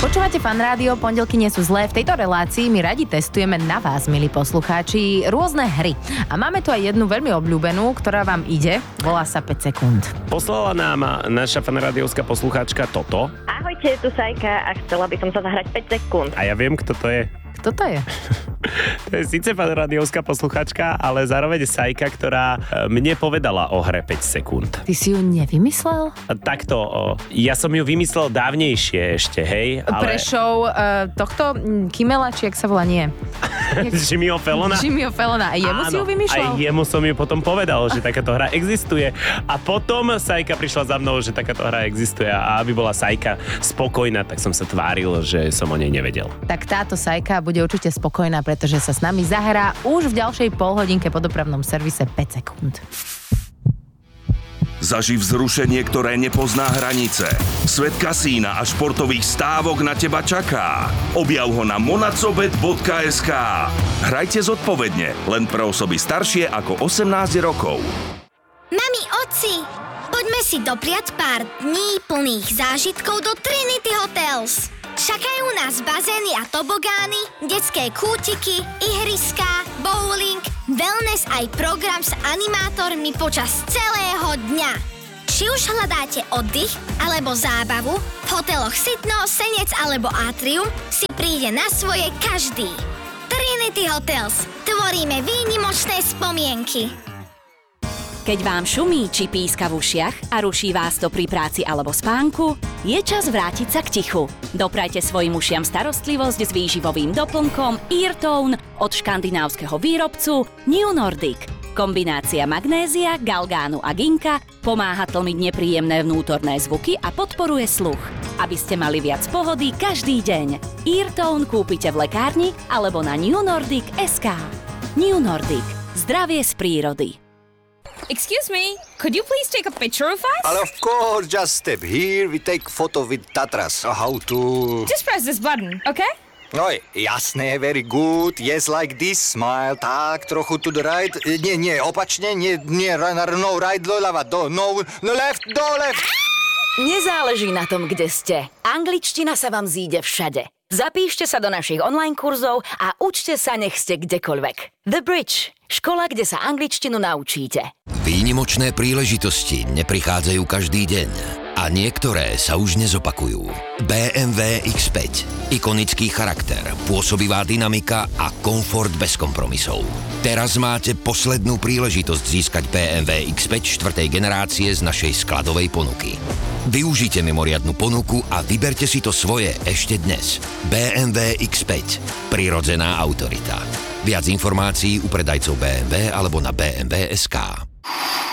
Počúvate Fan Rádio, pondelky nie sú zlé. V tejto relácii my radi testujeme na vás, milí poslucháči, rôzne hry. A máme tu aj jednu veľmi obľúbenú, ktorá vám ide. Volá sa 5 sekúnd. Poslala nám naša fanrádiovská poslucháčka toto. Ahojte, tu Sajka a chcela by som sa zahrať 5 sekúnd. A ja viem, kto to je. Kto to je? To je síce fanrádiovská posluchačka, ale zároveň Sajka, ktorá mne povedala o hre 5 sekúnd. Ty si ju nevymyslel? Takto, ja som ju vymyslel dávnejšie ešte, hej? Ale... Pre show tohto Kimela, či jak sa volá, nie? Jimmyho Fallona? Jimmyho Fallona. A jemu si ju vymýšľal? Aj jemu som ju potom povedal, že takáto hra existuje. A potom Sajka prišla za mnou, že takáto hra existuje. A aby bola Sajka spokojná, tak som sa tváril, že som o nej nevedel. Tak táto Sajka bude určite spokojná, pretože sa s nami zahrá už v ďalšej polhodinke po dopravnom servise 5 sekúnd. Zaživ vzrušenie, ktoré nepozná hranice. Svet kasína a športových stávok na teba čaká. Objav ho na monacobet.sk. Hrajte zodpovedne, len pre osoby staršie ako 18 rokov. Mami, otci, poďme si dopriať pár dní plných zážitkov do Trinity Hotels. Čakajú nás bazény a tobogány, detské kútiky, ihriská, bowling, wellness aj program s animátormi počas celého dňa. Či už hľadáte oddych alebo zábavu, v hoteloch Sitno, Senec alebo Atrium si príde na svoje každý. Trinity Hotels. Tvoríme výnimočné spomienky. Keď vám šumí či píska v ušiach a ruší vás to pri práci alebo spánku, je čas vrátiť sa k tichu. Doprajte svojim ušiam starostlivosť s výživovým doplnkom Eartone od škandinávskeho výrobcu New Nordic. Kombinácia magnézia, galgánu a ginka pomáha tlmiť nepríjemné vnútorné zvuky a podporuje sluch. Aby ste mali viac pohody každý deň. Eartone kúpite v lekárni alebo na newnordic.sk. New Nordic. Zdravie z prírody. Excuse me, could you please take a picture of us? Well, of course, just step here, we take photo with Tatras. How to... Just press this button, okay? Oj, jasné, very good. Yes, like this, smile. Tak, trochu to the right. Nie, opačne, nie, no right, doľava, no left, do left. Nezáleží na tom, kde ste. Angličtina sa vám zíde všade. Zapíšte sa do našich online kurzov a učte sa, nech ste kdekoľvek. The Bridge. Škola, kde sa angličtinu naučíte. Výnimočné príležitosti neprichádzajú každý deň a niektoré sa už nezopakujú. BMW X5. Ikonický charakter, pôsobivá dynamika a komfort bez kompromisov. Teraz máte poslednú príležitosť získať BMW X5 4. generácie z našej skladovej ponuky. Využite mimoriadnu ponuku a vyberte si to svoje ešte dnes. BMW X5. Prirodzená autorita. Viac informácií u predajcov BMW alebo na BMW.sk.